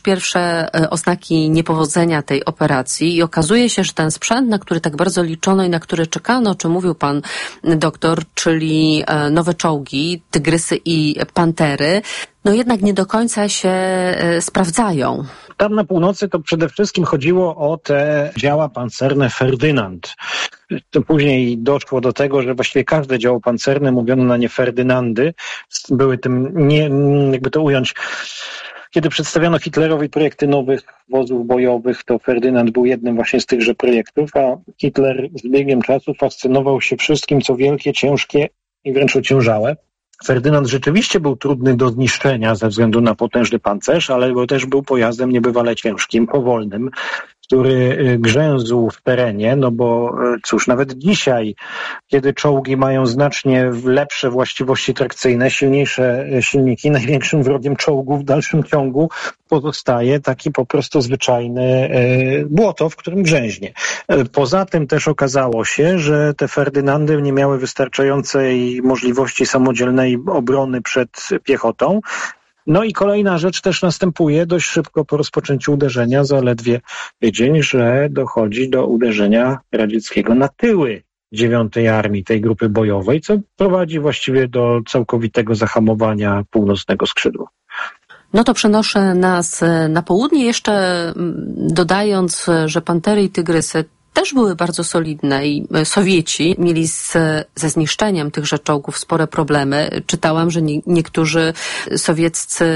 pierwsze oznaki niepowodzenia tej operacji i okazuje się, że ten sprzęt, na który tak bardzo liczono i na który czekano, o czym mówił pan doktor, czyli nowe czołgi, Tygrysy i Pantery, no jednak nie do końca się sprawdzają. Tam na północy to przede wszystkim chodziło o te działa pancerne Ferdynand. To później doszło do tego, że właściwie każde działo pancerne mówiono na nie Ferdynandy. Były tym, nie, jakby to ująć, kiedy przedstawiono Hitlerowi projekty nowych wozów bojowych, to Ferdynand był jednym właśnie z tychże projektów, a Hitler z biegiem czasu fascynował się wszystkim, co wielkie, ciężkie i wręcz ociężałe. Ferdynand rzeczywiście był trudny do zniszczenia ze względu na potężny pancerz, ale też był pojazdem niebywale ciężkim, powolnym, który grzęzł w terenie, no bo cóż, nawet dzisiaj, kiedy czołgi mają znacznie lepsze właściwości trakcyjne, silniejsze silniki, największym wrogiem czołgów w dalszym ciągu pozostaje taki po prostu zwyczajny błoto, w którym grzęźnie. Poza tym też okazało się, że te Ferdynandy nie miały wystarczającej możliwości samodzielnej obrony przed piechotą. No i kolejna rzecz też następuje dość szybko po rozpoczęciu uderzenia, zaledwie tydzień, że dochodzi do uderzenia radzieckiego na tyły 9 Armii, tej grupy bojowej, co prowadzi właściwie do całkowitego zahamowania północnego skrzydła. No to przenoszę nas na południe, jeszcze dodając, że Pantery i Tygrysy też były bardzo solidne i Sowieci mieli ze zniszczeniem tychże czołgów spore problemy. Czytałam, że niektórzy sowieccy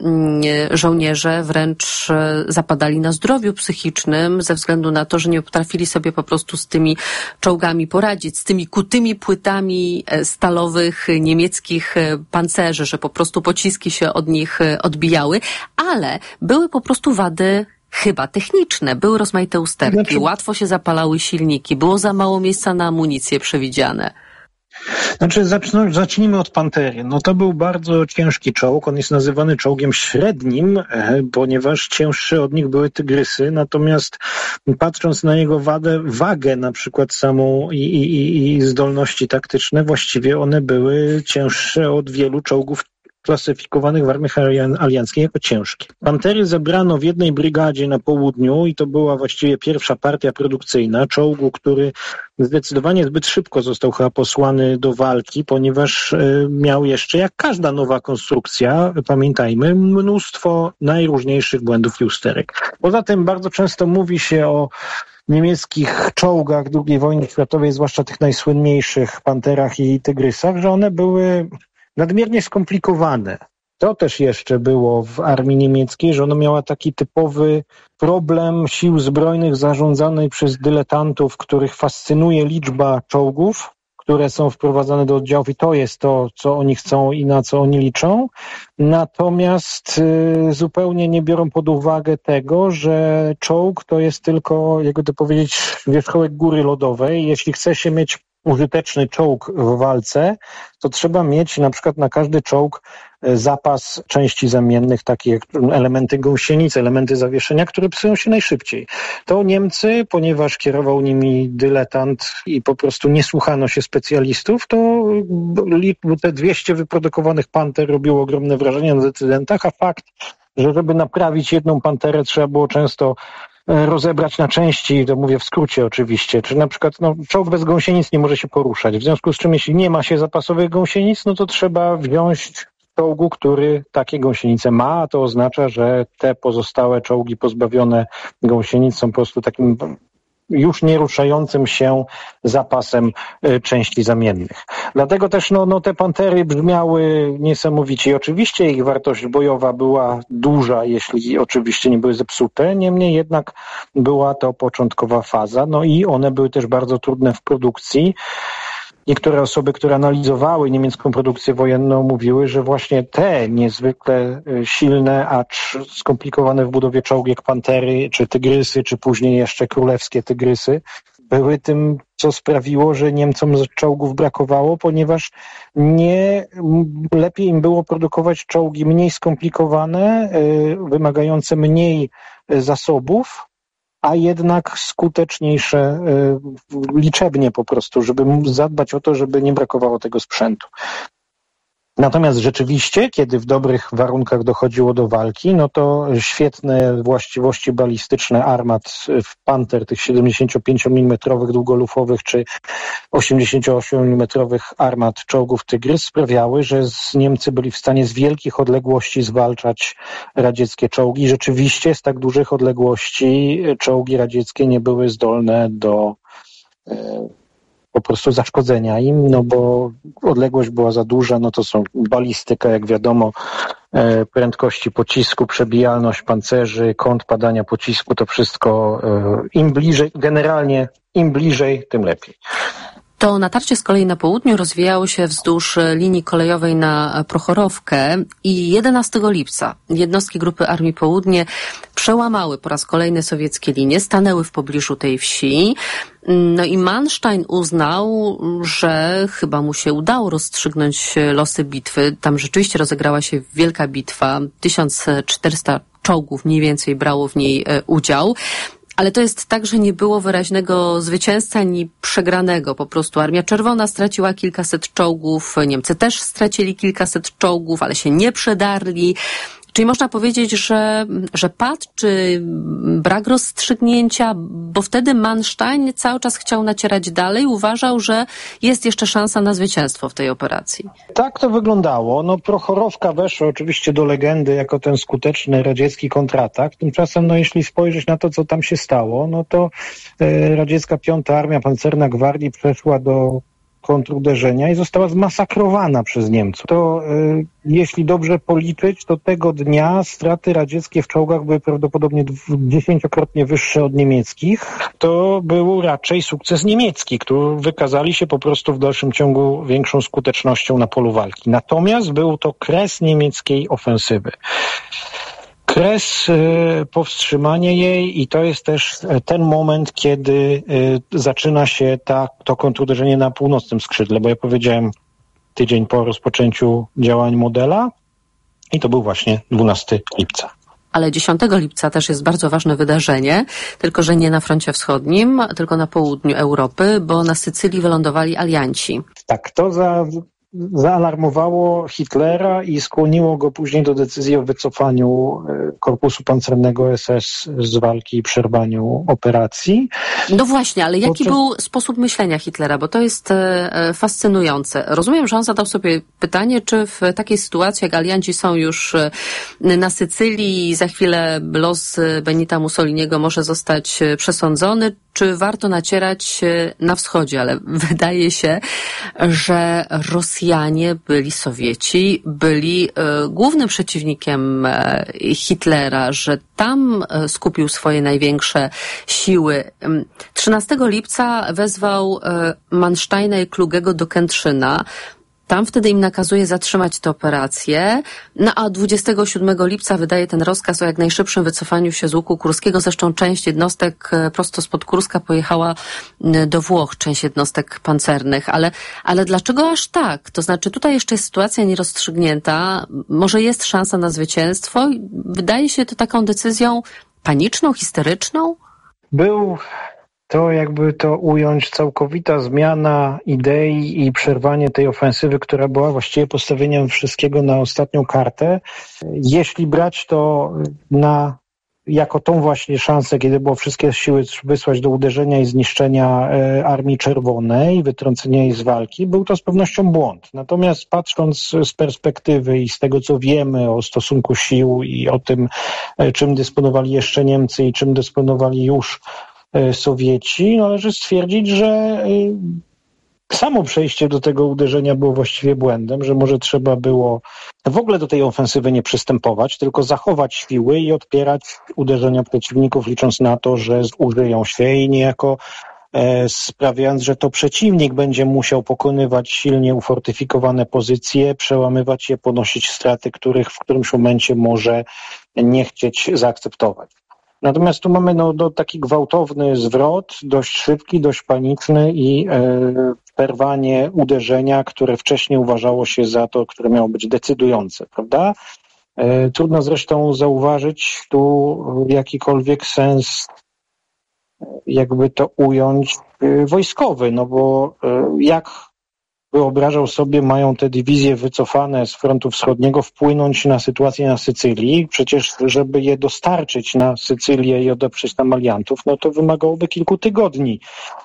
żołnierze wręcz zapadali na zdrowiu psychicznym ze względu na to, że nie potrafili sobie po prostu z tymi czołgami poradzić, z tymi kutymi płytami stalowych niemieckich pancerzy, że po prostu pociski się od nich odbijały, ale były po prostu wady chyba techniczne. Były rozmaite usterki, łatwo się zapalały silniki, było za mało miejsca na amunicję przewidziane. Zacznijmy od Pantery. No to był bardzo ciężki czołg. On jest nazywany czołgiem średnim, ponieważ cięższe od nich były Tygrysy. Natomiast patrząc na jego wagę na przykład samą i zdolności taktyczne, właściwie one były cięższe od wielu czołgów klasyfikowanych w armii alianckiej jako ciężkie. Pantery zebrano w jednej brygadzie na południu i to była właściwie pierwsza partia produkcyjna czołgu, który zdecydowanie zbyt szybko został chyba posłany do walki, ponieważ miał jeszcze, jak każda nowa konstrukcja, pamiętajmy, mnóstwo najróżniejszych błędów i usterek. Poza tym bardzo często mówi się o niemieckich czołgach II wojny światowej, zwłaszcza tych najsłynniejszych Panterach i Tygrysach, że one były nadmiernie skomplikowane. To też jeszcze było w armii niemieckiej, że ona miała taki typowy problem sił zbrojnych zarządzanej przez dyletantów, których fascynuje liczba czołgów, które są wprowadzane do oddziałów i to jest to, co oni chcą i na co oni liczą. Natomiast zupełnie nie biorą pod uwagę tego, że czołg to jest tylko, jakby to powiedzieć, wierzchołek góry lodowej. Jeśli chce się mieć użyteczny czołg w walce, to trzeba mieć na przykład na każdy czołg zapas części zamiennych, takie jak elementy gąsienic, elementy zawieszenia, które psują się najszybciej. To Niemcy, ponieważ kierował nimi dyletant i po prostu nie słuchano się specjalistów, to te 200 wyprodukowanych Panter robiło ogromne wrażenie na decydentach, a fakt, że żeby naprawić jedną Panterę trzeba było często rozebrać na części, to mówię w skrócie oczywiście, czy na przykład czołg bez gąsienic nie może się poruszać, w związku z czym jeśli nie ma się zapasowych gąsienic, no to trzeba wziąć czołgu, który takie gąsienice ma, a to oznacza, że te pozostałe czołgi pozbawione gąsienic są po prostu takim już nie ruszającym się zapasem części zamiennych. Dlatego też te Pantery brzmiały niesamowicie i oczywiście ich wartość bojowa była duża, jeśli oczywiście nie były zepsute, niemniej jednak była to początkowa faza, i one były też bardzo trudne w produkcji. Niektóre osoby, które analizowały niemiecką produkcję wojenną, mówiły, że właśnie te niezwykle silne, acz skomplikowane w budowie czołgi jak Pantery, czy Tygrysy, czy później jeszcze królewskie Tygrysy, były tym, co sprawiło, że Niemcom czołgów brakowało, ponieważ lepiej im było produkować czołgi mniej skomplikowane, wymagające mniej zasobów, a jednak skuteczniejsze liczebnie po prostu, żeby zadbać o to, żeby nie brakowało tego sprzętu. Natomiast rzeczywiście, kiedy w dobrych warunkach dochodziło do walki, no to świetne właściwości balistyczne armat Panther, tych 75 mm długolufowych czy 88 mm armat czołgów Tygrys sprawiały, że Niemcy byli w stanie z wielkich odległości zwalczać radzieckie czołgi. Rzeczywiście z tak dużych odległości czołgi radzieckie nie były zdolne do po prostu zaszkodzenia im, no bo odległość była za duża, no to są balistyka, jak wiadomo, prędkości pocisku, przebijalność pancerzy, kąt padania pocisku, to wszystko im bliżej, generalnie im bliżej, tym lepiej. To natarcie z kolei na południu rozwijało się wzdłuż linii kolejowej na Prochorowkę i 11 lipca jednostki Grupy Armii Południe przełamały po raz kolejny sowieckie linie, stanęły w pobliżu tej wsi. No i Manstein uznał, że chyba mu się udało rozstrzygnąć losy bitwy. Tam rzeczywiście rozegrała się wielka bitwa. 1400 czołgów mniej więcej brało w niej udział. Ale to jest tak, że nie było wyraźnego zwycięzcy ani przegranego. Po prostu Armia Czerwona straciła kilkaset czołgów, Niemcy też stracili kilkaset czołgów, ale się nie przedarli. Czyli można powiedzieć, że pad, czy brak rozstrzygnięcia, bo wtedy Manstein cały czas chciał nacierać dalej, uważał, że jest jeszcze szansa na zwycięstwo w tej operacji. Tak to wyglądało. No Prochorowka weszła oczywiście do legendy jako ten skuteczny radziecki kontratak. Tymczasem, no jeśli spojrzeć na to, co tam się stało, no to radziecka 5. Armia Pancerna Gwardii przeszła do kontruderzenia i została zmasakrowana przez Niemców. To jeśli dobrze policzyć, to tego dnia straty radzieckie w czołgach były prawdopodobnie 10-krotnie wyższe od niemieckich. To był raczej sukces niemiecki, który wykazali się po prostu w dalszym ciągu większą skutecznością na polu walki. Natomiast był to kres niemieckiej ofensywy. Kres, powstrzymanie jej i to jest też ten moment, kiedy zaczyna się to kontruderzenie na północnym skrzydle, bo ja powiedziałem tydzień po rozpoczęciu działań Modela i to był właśnie 12 lipca. Ale 10 lipca też jest bardzo ważne wydarzenie, tylko że nie na froncie wschodnim, tylko na południu Europy, bo na Sycylii wylądowali alianci. Tak, to zaalarmowało Hitlera i skłoniło go później do decyzji o wycofaniu korpusu pancernego SS z walki i przerwaniu operacji. No właśnie, ale jaki był sposób myślenia Hitlera? Bo to jest fascynujące. Rozumiem, że on zadał sobie pytanie, czy w takiej sytuacji, jak alianci są już na Sycylii i za chwilę los Benita Mussoliniego może zostać przesądzony, czy warto nacierać na wschodzie, ale wydaje się, że Rosjanie byli Sowieci, byli głównym przeciwnikiem Hitlera, że tam skupił swoje największe siły. 13 lipca wezwał Mansteina i Klugego do Kętrzyna. Tam wtedy im nakazuje zatrzymać tę operację, no a 27 lipca wydaje ten rozkaz o jak najszybszym wycofaniu się z łuku kurskiego. Zresztą część jednostek prosto spod Kurska pojechała do Włoch, część jednostek pancernych. Ale dlaczego aż tak? To znaczy tutaj jeszcze jest sytuacja nierozstrzygnięta, może jest szansa na zwycięstwo. Wydaje się to taką decyzją paniczną, histeryczną? To jakby to ująć, całkowita zmiana idei i przerwanie tej ofensywy, która była właściwie postawieniem wszystkiego na ostatnią kartę. Jeśli brać to jako tą właśnie szansę, kiedy było wszystkie siły wysłać do uderzenia i zniszczenia Armii Czerwonej, wytrącenia jej z walki, był to z pewnością błąd. Natomiast patrząc z perspektywy i z tego, co wiemy o stosunku sił i o tym, czym dysponowali jeszcze Niemcy i czym dysponowali już Sowieci, należy stwierdzić, że samo przejście do tego uderzenia było właściwie błędem, że może trzeba było w ogóle do tej ofensywy nie przystępować, tylko zachować siły i odpierać uderzenia przeciwników, licząc na to, że zużyją się i niejako sprawiając, że to przeciwnik będzie musiał pokonywać silnie ufortyfikowane pozycje, przełamywać je, ponosić straty, których w którymś momencie może nie chcieć zaakceptować. Natomiast tu mamy taki gwałtowny zwrot, dość szybki, dość paniczny i przerwanie uderzenia, które wcześniej uważało się za to, które miało być decydujące, prawda? Trudno zresztą zauważyć tu jakikolwiek sens, jakby to ująć, wojskowy, no bo jak wyobrażał sobie, mają te dywizje wycofane z frontu wschodniego wpłynąć na sytuację na Sycylii. Przecież, żeby je dostarczyć na Sycylię i odeprzeć tam aliantów, no to wymagałoby kilku tygodni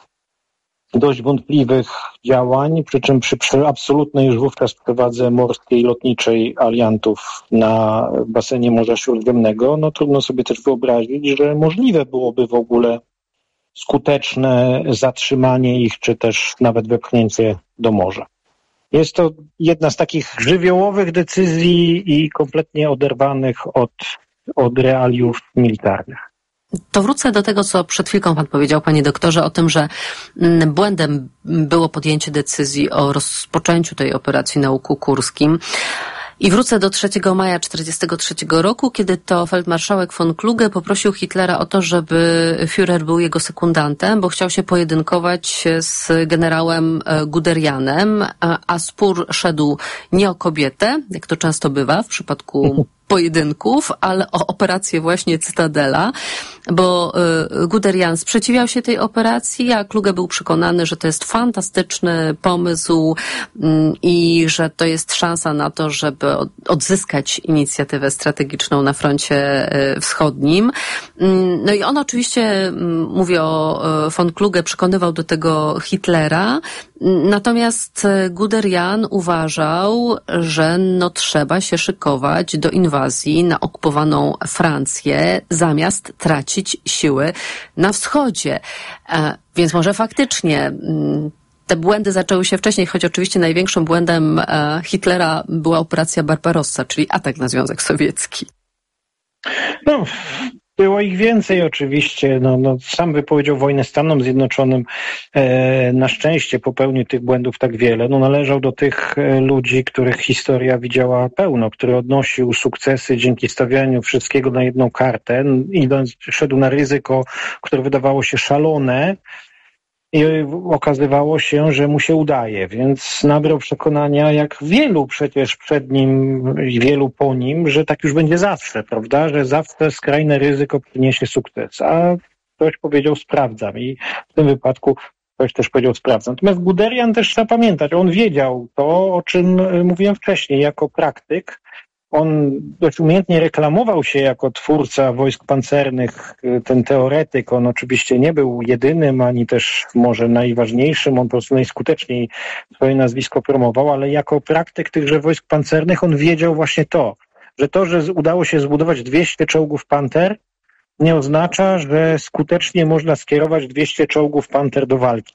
dość wątpliwych działań, przy czym przy absolutnej już wówczas przewadze morskiej, lotniczej aliantów na basenie Morza Śródziemnego, no trudno sobie też wyobrazić, że możliwe byłoby w ogóle skuteczne zatrzymanie ich, czy też nawet wepchnięcie do morza. Jest to jedna z takich żywiołowych decyzji i kompletnie oderwanych od realiów militarnych. To wrócę do tego, co przed chwilką pan powiedział, panie doktorze, o tym, że błędem było podjęcie decyzji o rozpoczęciu tej operacji na Łuku Kurskim. I wrócę do 3 maja 1943 roku, kiedy to feldmarszałek von Kluge poprosił Hitlera o to, żeby Führer był jego sekundantem, bo chciał się pojedynkować z generałem Guderianem, a spór szedł nie o kobietę, jak to często bywa w przypadku pojedynków, ale o operację właśnie Cytadela, bo Guderian sprzeciwiał się tej operacji, a Kluge był przekonany, że to jest fantastyczny pomysł i że to jest szansa na to, żeby odzyskać inicjatywę strategiczną na froncie wschodnim. No i on oczywiście, mówię o von Kluge, przekonywał do tego Hitlera, natomiast Guderian uważał, że trzeba się szykować do inwazji na okupowaną Francję, zamiast tracić siły na wschodzie. Więc może faktycznie te błędy zaczęły się wcześniej, choć oczywiście największym błędem Hitlera była operacja Barbarossa, czyli atak na Związek Sowiecki. No, było ich więcej oczywiście. Sam wypowiedział wojnę Stanom Zjednoczonym. Na szczęście popełnił tych błędów tak wiele. Należał do tych ludzi, których historia widziała pełno, który odnosił sukcesy dzięki stawianiu wszystkiego na jedną kartę. Szedł na ryzyko, które wydawało się szalone, i okazywało się, że mu się udaje, więc nabrał przekonania, jak wielu przecież przed nim i wielu po nim, że tak już będzie zawsze, prawda? Że zawsze skrajne ryzyko przyniesie sukces. A ktoś powiedział sprawdzam i w tym wypadku ktoś też powiedział sprawdzam. Natomiast Guderian też trzeba pamiętać, on wiedział to, o czym mówiłem wcześniej, jako praktyk. On dość umiejętnie reklamował się jako twórca wojsk pancernych, ten teoretyk. On oczywiście nie był jedynym, ani też może najważniejszym. On po prostu najskuteczniej swoje nazwisko promował, ale jako praktyk tychże wojsk pancernych on wiedział właśnie to, że udało się zbudować 200 czołgów Panter, nie oznacza, że skutecznie można skierować 200 czołgów Panter do walki.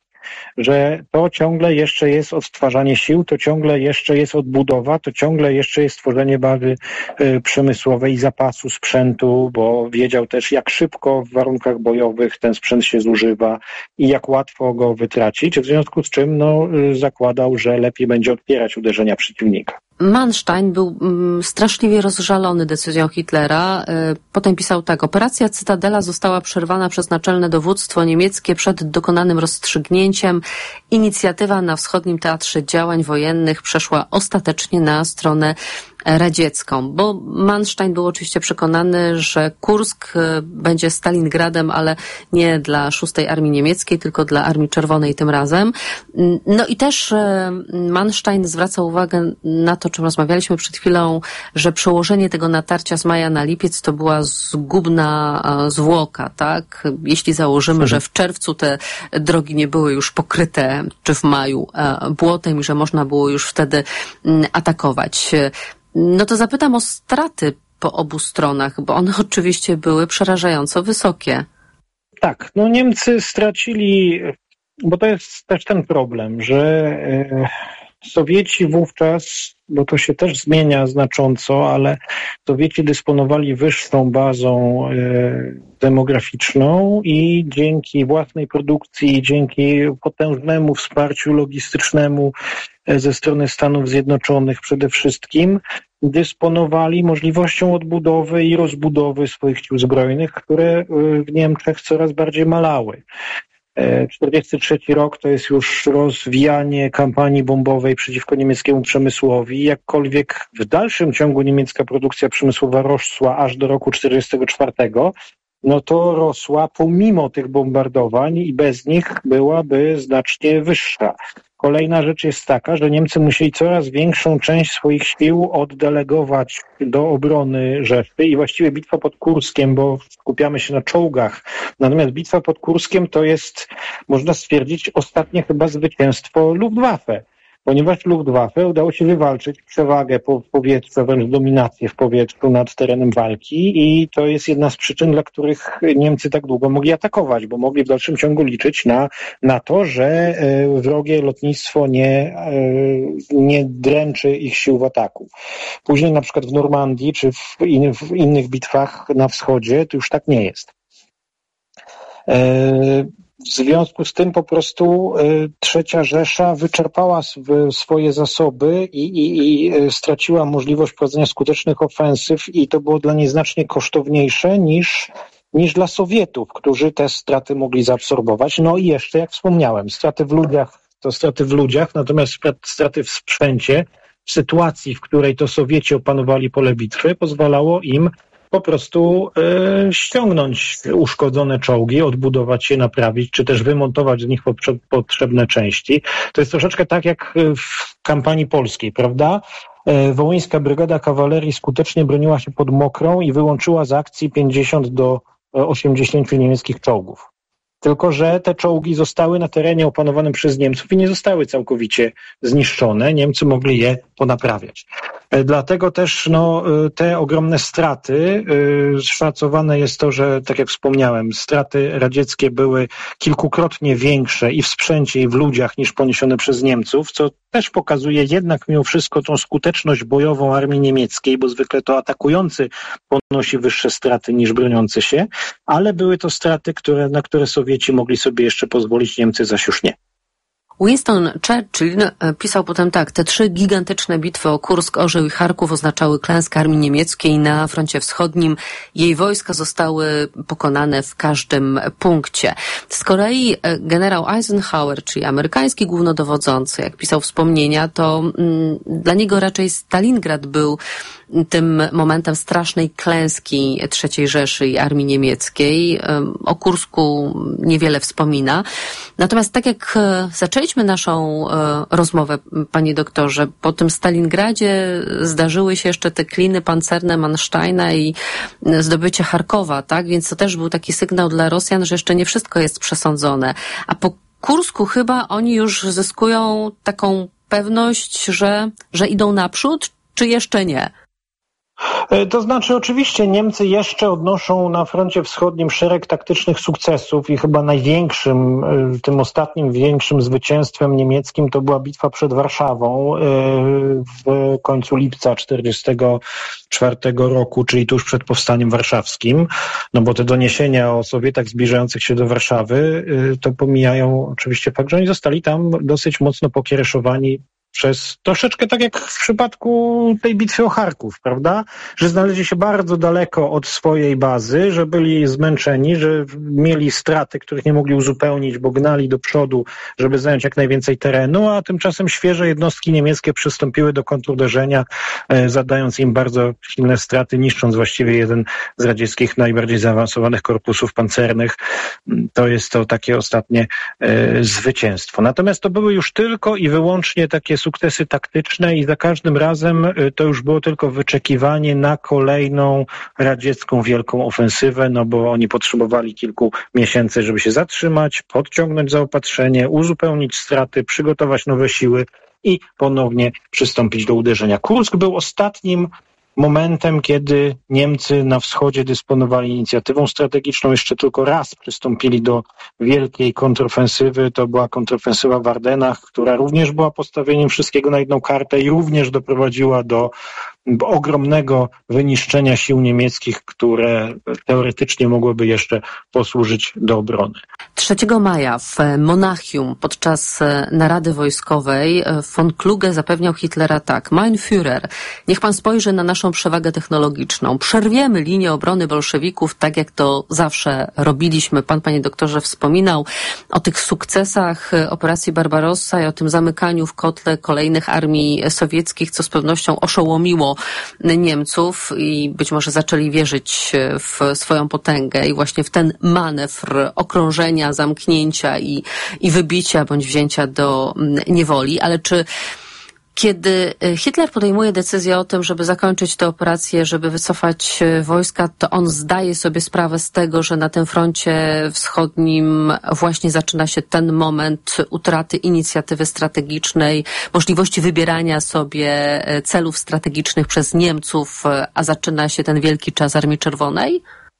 Że to ciągle jeszcze jest odtwarzanie sił, to ciągle jeszcze jest odbudowa, to ciągle jeszcze jest tworzenie bazy przemysłowej i zapasu sprzętu, bo wiedział też, jak szybko w warunkach bojowych ten sprzęt się zużywa i jak łatwo go wytracić, w związku z czym zakładał, że lepiej będzie odpierać uderzenia przeciwnika. Manstein był straszliwie rozżalony decyzją Hitlera. Potem pisał tak: operacja Cytadela została przerwana przez naczelne dowództwo niemieckie przed dokonanym rozstrzygnięciem. Inicjatywa na wschodnim teatrze działań wojennych przeszła ostatecznie na stronę radziecką, bo Manstein był oczywiście przekonany, że Kursk będzie Stalingradem, ale nie dla 6. Armii Niemieckiej, tylko dla Armii Czerwonej tym razem. No i też Manstein zwraca uwagę na to, o czym rozmawialiśmy przed chwilą, że przełożenie tego natarcia z maja na lipiec to była zgubna zwłoka, tak? Jeśli założymy, że w czerwcu te drogi nie były już pokryte, czy w maju błotem i że można było już wtedy atakować. No to zapytam o straty po obu stronach, bo one oczywiście były przerażająco wysokie. Tak, Niemcy stracili, bo to jest też ten problem, że Sowieci wówczas, bo to się też zmienia znacząco, ale Sowieci dysponowali wyższą bazą demograficzną i dzięki własnej produkcji, dzięki potężnemu wsparciu logistycznemu ze strony Stanów Zjednoczonych przede wszystkim, dysponowali możliwością odbudowy i rozbudowy swoich sił zbrojnych, które w Niemczech coraz bardziej malały. 1943 rok to jest już rozwijanie kampanii bombowej przeciwko niemieckiemu przemysłowi. Jakkolwiek w dalszym ciągu niemiecka produkcja przemysłowa rosła aż do roku 1944, to rosła pomimo tych bombardowań i bez nich byłaby znacznie wyższa. Kolejna rzecz jest taka, że Niemcy musieli coraz większą część swoich sił oddelegować do obrony Rzeszy i właściwie bitwa pod Kurskiem, bo skupiamy się na czołgach. Natomiast bitwa pod Kurskiem to jest, można stwierdzić, ostatnie chyba zwycięstwo Luftwaffe, ponieważ Luftwaffe udało się wywalczyć przewagę w powietrzu, wręcz dominację w powietrzu nad terenem walki i to jest jedna z przyczyn, dla których Niemcy tak długo mogli atakować, bo mogli w dalszym ciągu liczyć na to, że wrogie lotnictwo nie dręczy ich sił w ataku. Później na przykład w Normandii czy w innych bitwach na wschodzie to już tak nie jest. W związku z tym po prostu Trzecia Rzesza wyczerpała swoje zasoby i straciła możliwość prowadzenia skutecznych ofensyw i to było dla niej znacznie kosztowniejsze niż dla Sowietów, którzy te straty mogli zaabsorbować. No i jeszcze, jak wspomniałem, straty w ludziach, natomiast straty w sprzęcie w sytuacji, w której to Sowieci opanowali pole bitwy, pozwalało im po prostu ściągnąć uszkodzone czołgi, odbudować je, naprawić, czy też wymontować z nich potrzebne części. To jest troszeczkę tak jak w kampanii polskiej, prawda? Wołyńska Brygada Kawalerii skutecznie broniła się pod Mokrą i wyłączyła z akcji 50 do 80 niemieckich czołgów. Tylko że te czołgi zostały na terenie opanowanym przez Niemców i nie zostały całkowicie zniszczone. Niemcy mogli je ponaprawiać. Dlatego też te ogromne straty, szacowane jest to, że tak jak wspomniałem, straty radzieckie były kilkukrotnie większe i w sprzęcie, i w ludziach niż poniesione przez Niemców, co też pokazuje jednak mimo wszystko tą skuteczność bojową armii niemieckiej, bo zwykle to atakujący ponosi wyższe straty niż broniący się, ale były to straty, na które Sowieci mogli sobie jeszcze pozwolić, Niemcy zaś już nie. Winston Churchill pisał potem tak: te 3 gigantyczne bitwy o Kursk, Orzeł i Charków oznaczały klęskę armii niemieckiej na froncie wschodnim. Jej wojska zostały pokonane w każdym punkcie. Z kolei generał Eisenhower, czyli amerykański głównodowodzący, jak pisał wspomnienia, to dla niego raczej Stalingrad był tym momentem strasznej klęski III Rzeszy i armii niemieckiej. O Kursku niewiele wspomina. Natomiast tak jak zaczęliśmy naszą rozmowę, panie doktorze, po tym Stalingradzie zdarzyły się jeszcze te kliny pancerne Mansteina i zdobycie Charkowa, tak? Więc to też był taki sygnał dla Rosjan, że jeszcze nie wszystko jest przesądzone. A po Kursku chyba oni już zyskują taką pewność, że idą naprzód, czy jeszcze nie? To znaczy oczywiście Niemcy jeszcze odnoszą na froncie wschodnim szereg taktycznych sukcesów i chyba największym, tym ostatnim większym zwycięstwem niemieckim to była bitwa przed Warszawą w końcu lipca 1944 roku, czyli tuż przed powstaniem warszawskim, no bo te doniesienia o Sowietach zbliżających się do Warszawy to pomijają oczywiście fakt, że oni zostali tam dosyć mocno pokiereszowani przez troszeczkę tak jak w przypadku tej bitwy o Charków, prawda? Że znaleźli się bardzo daleko od swojej bazy, że byli zmęczeni, że mieli straty, których nie mogli uzupełnić, bo gnali do przodu, żeby zająć jak najwięcej terenu, a tymczasem świeże jednostki niemieckie przystąpiły do kontruderzenia, zadając im bardzo silne straty, niszcząc właściwie jeden z radzieckich najbardziej zaawansowanych korpusów pancernych. To jest to takie ostatnie zwycięstwo. Natomiast to były już tylko i wyłącznie takie sukcesy taktyczne i za każdym razem to już było tylko wyczekiwanie na kolejną radziecką wielką ofensywę, no bo oni potrzebowali kilku miesięcy, żeby się zatrzymać, podciągnąć zaopatrzenie, uzupełnić straty, przygotować nowe siły i ponownie przystąpić do uderzenia. Kursk był ostatnim momentem, kiedy Niemcy na wschodzie dysponowali inicjatywą strategiczną. Jeszcze tylko raz przystąpili do wielkiej kontrofensywy. To była kontrofensywa w Ardenach, która również była postawieniem wszystkiego na jedną kartę i również doprowadziła do ogromnego wyniszczenia sił niemieckich, które teoretycznie mogłyby jeszcze posłużyć do obrony. 3 maja w Monachium podczas narady wojskowej von Kluge zapewniał Hitlera tak: Mein Führer, niech pan spojrzy na naszą przewagę technologiczną. Przerwiemy linię obrony bolszewików, tak jak to zawsze robiliśmy. Pan, panie doktorze, wspominał o tych sukcesach operacji Barbarossa i o tym zamykaniu w kotle kolejnych armii sowieckich, co z pewnością oszołomiło do Niemców i być może zaczęli wierzyć w swoją potęgę i właśnie w ten manewr okrążenia, zamknięcia i wybicia bądź wzięcia do niewoli. Ale czy kiedy Hitler podejmuje decyzję o tym, żeby zakończyć tę operację, żeby wycofać wojska, to on zdaje sobie sprawę z tego, że na tym froncie wschodnim właśnie zaczyna się ten moment utraty inicjatywy strategicznej, możliwości wybierania sobie celów strategicznych przez Niemców, a zaczyna się ten wielki czas Armii Czerwonej?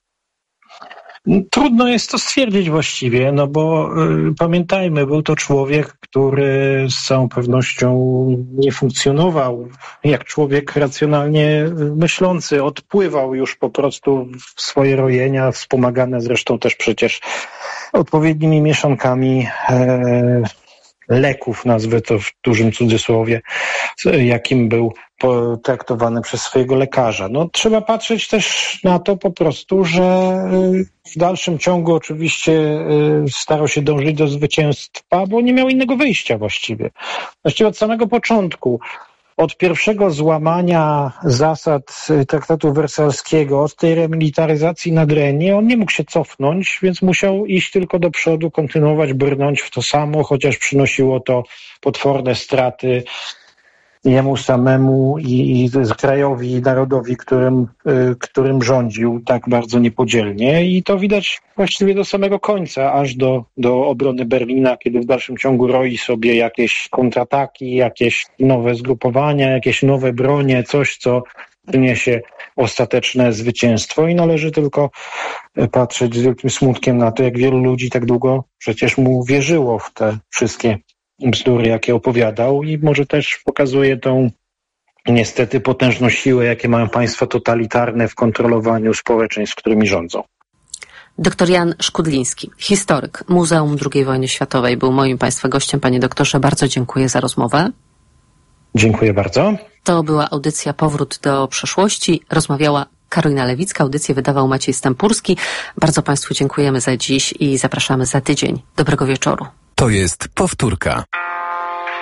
Trudno jest to stwierdzić właściwie, no bo pamiętajmy, był to człowiek, który z całą pewnością nie funkcjonował jak człowiek racjonalnie myślący. Odpływał już po prostu w swoje rojenia, wspomagane zresztą też przecież odpowiednimi mieszankami leków, nazwę to w dużym cudzysłowie, jakim był traktowany przez swojego lekarza. No, trzeba patrzeć też na to po prostu, że w dalszym ciągu oczywiście starał się dążyć do zwycięstwa, bo nie miał innego wyjścia właściwie. Właściwie od samego początku, od pierwszego złamania zasad traktatu wersalskiego, od tej remilitaryzacji Nadrenii, on nie mógł się cofnąć, więc musiał iść tylko do przodu, kontynuować, brnąć w to samo, chociaż przynosiło to potworne straty jemu samemu i krajowi i narodowi, którym rządził tak bardzo niepodzielnie. I to widać właściwie do samego końca, aż do obrony Berlina, kiedy w dalszym ciągu roi sobie jakieś kontrataki, jakieś nowe zgrupowania, jakieś nowe bronie, coś, co przyniesie ostateczne zwycięstwo i należy tylko patrzeć z wielkim smutkiem na to, jak wielu ludzi tak długo przecież mu wierzyło w te wszystkie bzdury, jakie opowiadał, i może też pokazuje tą niestety potężną siłę, jakie mają państwa totalitarne w kontrolowaniu społeczeństw, którymi rządzą. Dr Jan Szkudliński, historyk Muzeum II Wojny Światowej, był moim państwa gościem. Panie doktorze, bardzo dziękuję za rozmowę. Dziękuję bardzo. To była audycja Powrót do przeszłości. Rozmawiała Karolina Lewicka, audycję wydawał Maciej Stępurski. Bardzo państwu dziękujemy za dziś i zapraszamy za tydzień. Dobrego wieczoru. To jest powtórka.